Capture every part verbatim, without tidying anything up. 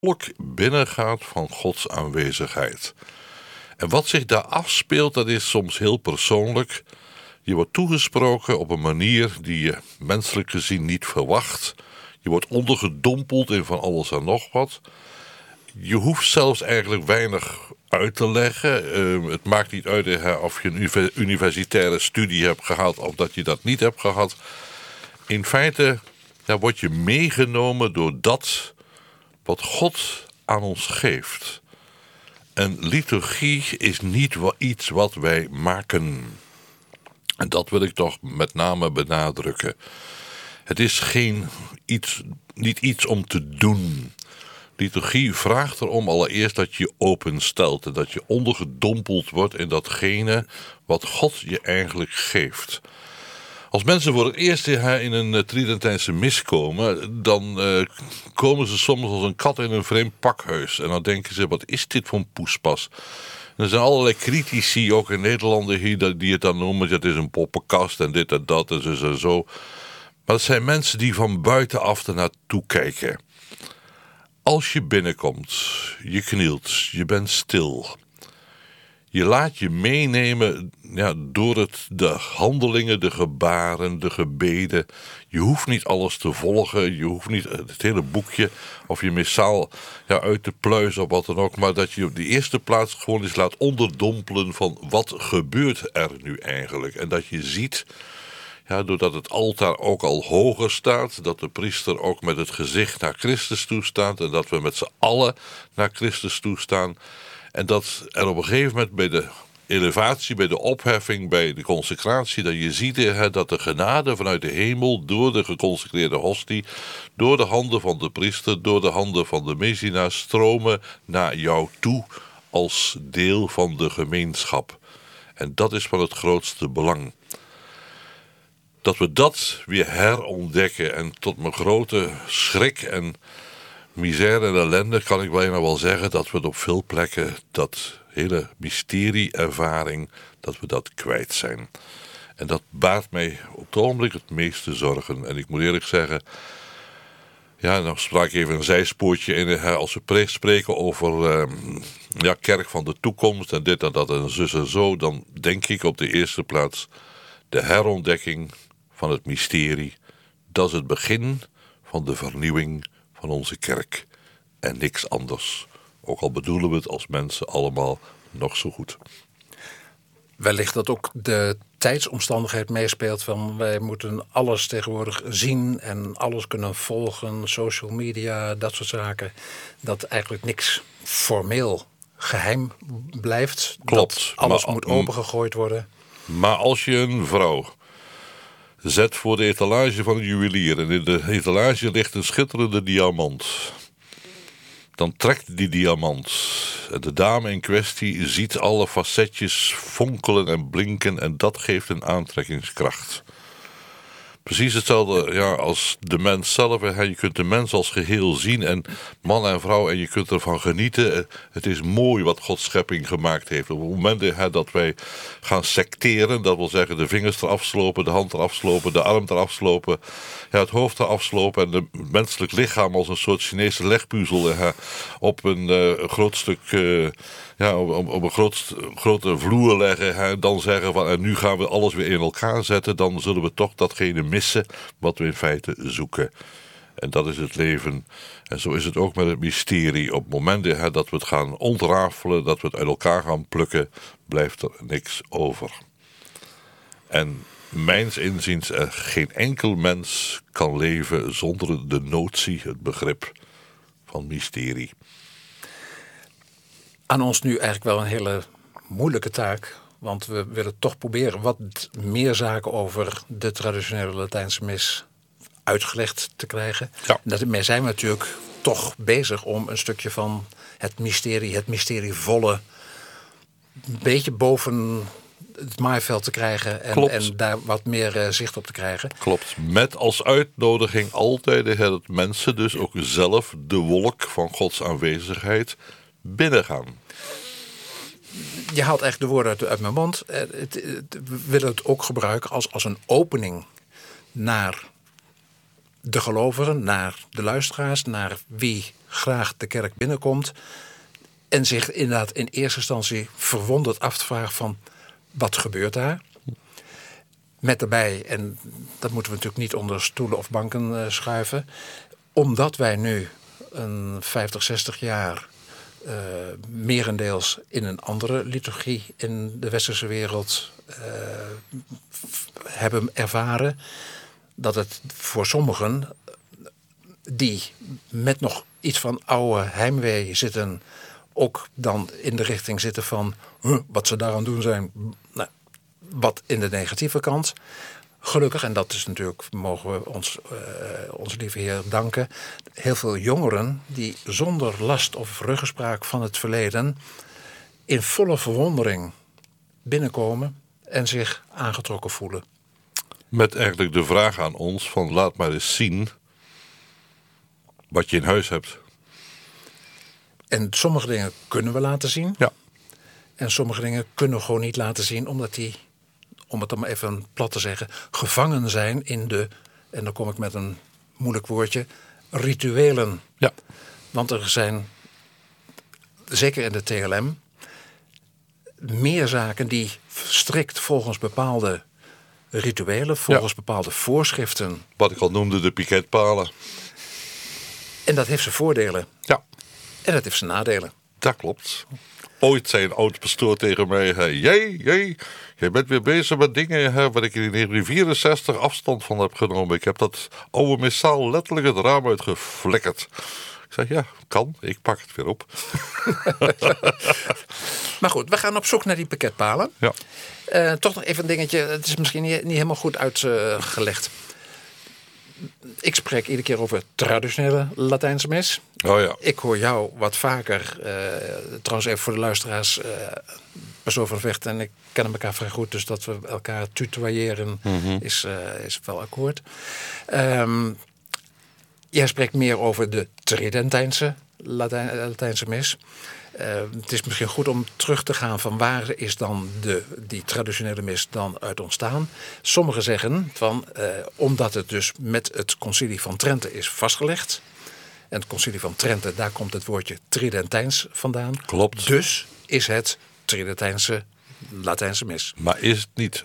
volk binnengaat van Gods aanwezigheid. En wat zich daar afspeelt, dat is soms heel persoonlijk. Je wordt toegesproken op een manier die je menselijk gezien niet verwacht. Je wordt ondergedompeld in van alles en nog wat. Je hoeft zelfs eigenlijk weinig uit te leggen. Uh, het maakt niet uit uh, of je een universitaire studie hebt gehad of dat je dat niet hebt gehad. In feite ja, word je meegenomen door dat wat God aan ons geeft. En liturgie is niet iets wat wij maken. En dat wil ik toch met name benadrukken. Het is geen iets, niet iets om te doen. Liturgie vraagt erom allereerst dat je openstelt en dat je ondergedompeld wordt in datgene wat God je eigenlijk geeft. Als mensen voor het eerst in een Tridentijnse mis komen, dan uh, komen ze soms als een kat in een vreemd pakhuis. En dan denken ze, wat is dit voor een poespas? En er zijn allerlei critici, ook in Nederland, hier, die het dan noemen, dat is een poppenkast en dit en dat en zo en zo. Maar het zijn mensen die van buitenaf er naartoe kijken. Als je binnenkomt, je knielt, je bent stil. Je laat je meenemen ja, door het, de handelingen, de gebaren, de gebeden. Je hoeft niet alles te volgen, je hoeft niet het hele boekje of je missaal ja, uit te pluizen of wat dan ook. Maar dat je op de eerste plaats gewoon eens laat onderdompelen van wat gebeurt er nu eigenlijk. En dat je ziet, ja, doordat het altaar ook al hoger staat, dat de priester ook met het gezicht naar Christus toestaat en dat we met z'n allen naar Christus toestaan. En dat er op een gegeven moment bij de elevatie, bij de opheffing, bij de consecratie, dat je ziet hè, dat de genade vanuit de hemel door de geconsecreerde hostie, door de handen van de priester, door de handen van de Messina stromen naar jou toe als deel van de gemeenschap. En dat is van het grootste belang. Dat we dat weer herontdekken en tot mijn grote schrik en misère en ellende kan ik bijna wel zeggen dat we op veel plekken dat hele mysterie-ervaring, dat we dat kwijt zijn. En dat baart mij op het ogenblik het meeste zorgen. En ik moet eerlijk zeggen, ja, dan sprak ik even een zijspoortje in. Als we spreken over uh, ja, kerk van de toekomst en dit en dat en zus en zo, dan denk ik op de eerste plaats de herontdekking van het mysterie. Dat is het begin van de vernieuwing van onze kerk. En niks anders. Ook al bedoelen we het als mensen allemaal nog zo goed. Wellicht dat ook de tijdsomstandigheid meespeelt van wij moeten alles tegenwoordig zien en alles kunnen volgen, social media, dat soort zaken. Dat eigenlijk niks formeel geheim blijft. Klopt. Dat alles maar, moet opengegooid worden. Maar als je een vrouw zet voor de etalage van een juwelier en in de etalage ligt een schitterende diamant, dan trekt die diamant. En de dame in kwestie ziet alle facetjes fonkelen en blinken en dat geeft een aantrekkingskracht. Precies hetzelfde ja, als de mens zelf. Je kunt de mens als geheel zien en man en vrouw en je kunt ervan genieten. Het is mooi wat Gods schepping gemaakt heeft. Op het moment hè, dat wij gaan secteren, dat wil zeggen de vingers eraf slopen, de hand eraf slopen, de arm eraf slopen, ja, het hoofd eraf slopen en het menselijk lichaam als een soort Chinese legpuzzel hè, op een uh, groot stuk uh, ja, op, op een groot, grote vloer leggen hè, dan zeggen van en nu gaan we alles weer in elkaar zetten, dan zullen we toch datgene missen wat we in feite zoeken. En dat is het leven. En zo is het ook met het mysterie. Op momenten hè, dat we het gaan ontrafelen, dat we het uit elkaar gaan plukken, blijft er niks over. En mijns inziens, er geen enkel mens kan leven zonder de notie, het begrip van mysterie. Aan ons nu eigenlijk wel een hele moeilijke taak. Want we willen toch proberen wat meer zaken over de traditionele Latijnse mis uitgelegd te krijgen. Ja. En daarmee zijn we natuurlijk toch bezig om een stukje van het mysterie, het mysterievolle, een beetje boven het maaiveld te krijgen en, en daar wat meer uh, zicht op te krijgen. Klopt. Met als uitnodiging altijd dat mensen dus ook zelf de wolk van Gods aanwezigheid binnengaan. Je haalt echt de woorden uit, uit mijn mond. Het, het, het, we willen het ook gebruiken als, als een opening naar de gelovigen, naar de luisteraars, naar wie graag de kerk binnenkomt en zich inderdaad in eerste instantie verwonderd afvraagt van wat gebeurt daar? Met daarbij, en dat moeten we natuurlijk niet onder stoelen of banken uh, schuiven, omdat wij nu een vijftig, zestig jaar uh, merendeels in een andere liturgie in de westerse wereld uh, hebben ervaren, dat het voor sommigen die met nog iets van oude heimwee zitten, ook dan in de richting zitten van huh, wat ze daaraan doen zijn, nou, wat in de negatieve kant. Gelukkig, en dat is natuurlijk, mogen we ons, uh, onze lieve Heer danken, heel veel jongeren die zonder last of ruggespraak van het verleden in volle verwondering binnenkomen en zich aangetrokken voelen. Met eigenlijk de vraag aan ons van laat maar eens zien wat je in huis hebt. En sommige dingen kunnen we laten zien. Ja. En sommige dingen kunnen we gewoon niet laten zien, omdat die, om het dan maar even plat te zeggen, gevangen zijn in de, en dan kom ik met een moeilijk woordje, rituelen. Ja. Want er zijn, zeker in de T L M, meer zaken die strikt volgens bepaalde rituelen, volgens ja. bepaalde voorschriften. Wat ik al noemde, de piketpalen. En dat heeft zijn voordelen. Ja. En dat heeft zijn nadelen. Dat klopt. Ooit zei een oud pastoor tegen mij, hey, jij, jij, jij bent weer bezig met dingen hè, waar ik in negentien vierenzestig afstand van heb genomen. Ik heb dat oude missaal letterlijk het raam uitgeflikkerd. Ik zei, ja, kan. Ik pak het weer op. Maar goed, we gaan op zoek naar die pakketpalen. Ja. Uh, toch nog even een dingetje, het is misschien niet, niet helemaal goed uitgelegd. Uh, ik spreek iedere keer over traditionele Latijnse mis. Oh ja. Ik hoor jou wat vaker, uh, trouwens even voor de luisteraars, uh, persoon van Vecht en ik kennen elkaar vrij goed, dus dat we elkaar tutoyeren mm-hmm. is, uh, is wel akkoord. Um, jij spreekt meer over de Tridentijnse Latijn, Latijnse mis. Uh, het is misschien goed om terug te gaan van waar is dan de, die traditionele mis dan uit ontstaan. Sommigen zeggen van, uh, omdat het dus met het concilie van Trente is vastgelegd. En het concilie van Trente, daar komt het woordje Tridentijns vandaan. Klopt. Dus is het Tridentijnse Latijnse mis. Maar is het niet?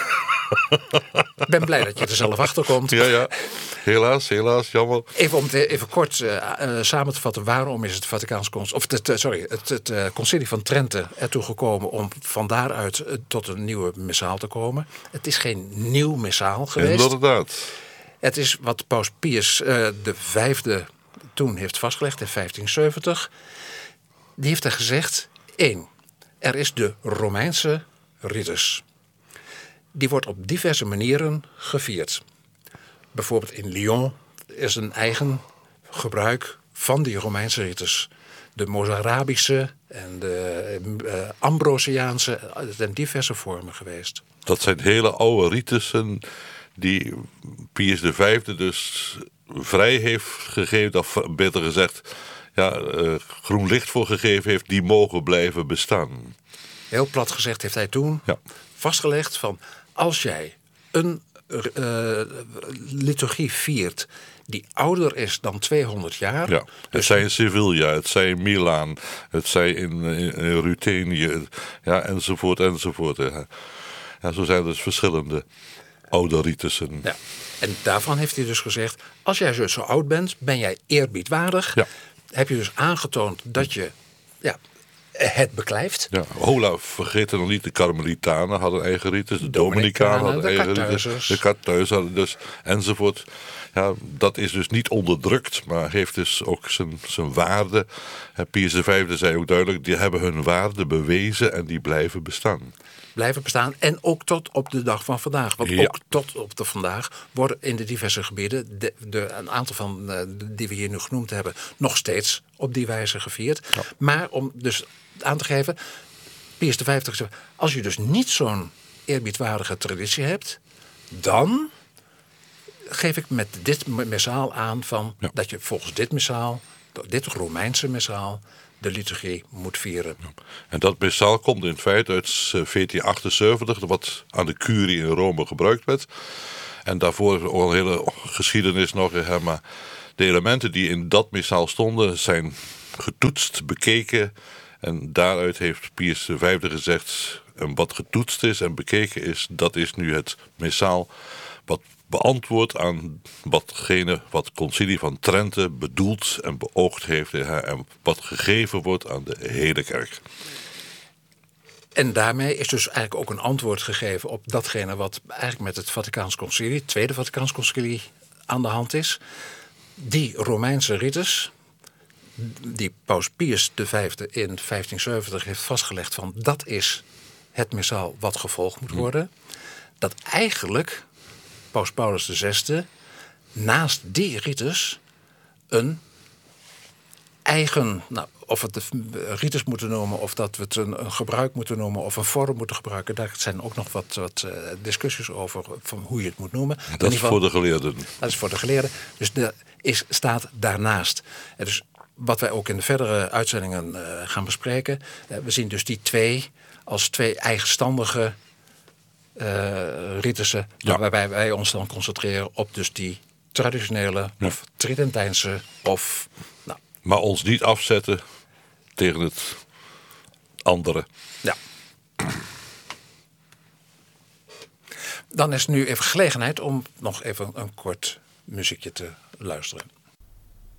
Ik ben blij dat je er zelf achter komt. Ja, ja. Helaas, helaas, jammer. Even om het even kort uh, uh, samen te vatten, waarom is het Vaticaans Concilie, of het, uh, sorry, het, het uh, Concilie van Trente ertoe gekomen om van daaruit uh, tot een nieuwe missaal te komen? Het is geen nieuw missaal geweest. Inderdaad. Het is wat Paus Pius uh, de vijfde toen heeft vastgelegd in vijftien zeventig. Die heeft er gezegd, één, er is de Romeinse ritus. Die wordt op diverse manieren gevierd. Bijvoorbeeld in Lyon is een eigen gebruik van die Romeinse ritus. De Mozarabische en de uh, Ambrosiaanse, het zijn diverse vormen geweest. Dat zijn hele oude ritussen die Pius de Vijfde dus vrij heeft gegeven, of beter gezegd, ja, uh, groen licht voor gegeven heeft, die mogen blijven bestaan. Heel plat gezegd heeft hij toen ja. vastgelegd van, als jij een uh, liturgie viert die ouder is dan tweehonderd jaar. Ja, het dus zij in Sevilla, het zij in Milaan, het zij in, in, in Ruthenië, ja, enzovoort, enzovoort. Ja. Ja, zo zijn er dus verschillende oude ritussen. Ja. En daarvan heeft hij dus gezegd, als jij zo oud bent, ben jij eerbiedwaardig. Ja. Heb je dus aangetoond dat je ja, het beklijft. Ja, hola, vergeet er nog niet, de Karmelitanen hadden eigen ritus, de Dominicanen hadden eigen ritus, de Kartuizers hadden dus, enzovoort. Ja, dat is dus niet onderdrukt, maar heeft dus ook zijn, zijn waarde. En Pius de Vijfde zei ook duidelijk, die hebben hun waarde bewezen en die blijven bestaan. Blijven bestaan en ook tot op de dag van vandaag. Want ja. ook tot op de vandaag worden in de diverse gebieden, de, de, een aantal van uh, die we hier nu genoemd hebben, nog steeds op die wijze gevierd. Ja. Maar om dus aan te geven, Pius de Vijfde zegt, als je dus niet zo'n eerbiedwaardige traditie hebt, dan geef ik met dit missaal aan van ja. dat je volgens dit missaal, dit Romeinse missaal, de liturgie moet vieren. En dat missaal komt in feite uit vijftien achtenzeventig, wat aan de curie in Rome gebruikt werd. En daarvoor is al een hele geschiedenis nog, hè, maar De elementen die in dat missaal stonden zijn getoetst, bekeken. En daaruit heeft Pius de Vijfde gezegd, en wat getoetst is en bekeken is, dat is nu het missaal wat beantwoordt aan watgene wat Concilie van Trente bedoeld en beoogd heeft en wat gegeven wordt aan de hele kerk. En daarmee is dus eigenlijk ook een antwoord gegeven op datgene wat eigenlijk met het Vaticaans Concilie, het Tweede Vaticaans Concilie, aan de hand is. Die Romeinse rites, die Paus Pius de Vijfde in vijftienzeventig heeft vastgelegd van dat is het missaal wat gevolgd moet worden. Dat eigenlijk Paus Paulus de Zesde naast die rites een eigen, nou, of we het de rites moeten noemen, of dat we het een, een gebruik moeten noemen, of een vorm moeten gebruiken. Daar zijn ook nog wat, wat uh, discussies over van hoe je het moet noemen. Dat is geval, voor de geleerden. Dat is voor de geleerden. Dus er is, staat daarnaast. En dus wat wij ook in de verdere uitzendingen uh, gaan bespreken. Uh, we zien dus die twee als twee eigenstandige uh, ritussen, ja. waarbij wij ons dan concentreren op dus die traditionele ja. of Tridentijnse of... Nou, maar ons niet afzetten tegen het andere. Ja. Dan is nu even gelegenheid om nog even een kort muziekje te luisteren.